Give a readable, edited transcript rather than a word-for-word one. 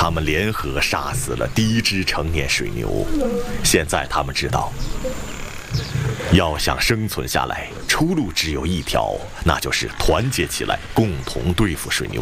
他们联合杀死了第一只成年水牛。现在他们知道，要想生存下来，出路只有一条，那就是团结起来，共同对付水牛。